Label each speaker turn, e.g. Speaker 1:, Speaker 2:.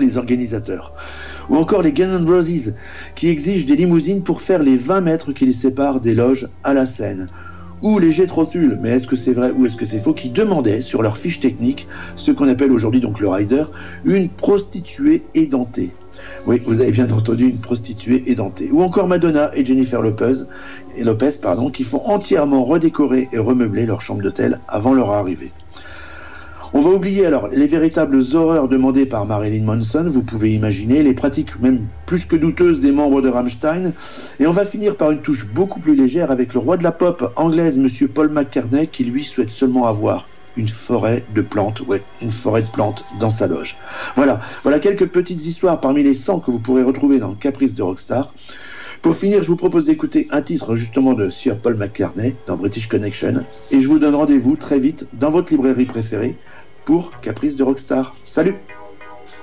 Speaker 1: les organisateurs. Ou encore les Guns N' Roses, qui exigent des limousines pour faire les 20 mètres qui les séparent des loges à la scène. Ou les Jethro Tull, mais est-ce que c'est vrai ou est-ce que c'est faux, qui demandaient sur leur fiche technique, ce qu'on appelle aujourd'hui donc le rider, une prostituée édentée. Oui, vous avez bien entendu, une prostituée édentée. Ou encore Madonna et Jennifer Lopez, qui font entièrement redécorer et remeubler leur chambre d'hôtel avant leur arrivée. On va oublier alors les véritables horreurs demandées par Marilyn Manson, vous pouvez imaginer, les pratiques même plus que douteuses des membres de Rammstein, et on va finir par une touche beaucoup plus légère avec le roi de la pop anglaise, Monsieur Paul McCartney, qui lui souhaite seulement avoir une forêt de plantes dans sa loge. Voilà quelques petites histoires parmi les 100 que vous pourrez retrouver dans Caprice de Rockstar. Pour finir, je vous propose d'écouter un titre justement de Sir Paul McCartney dans British Connection, et je vous donne rendez-vous très vite dans votre librairie préférée pour Caprice de Rockstar. Salut!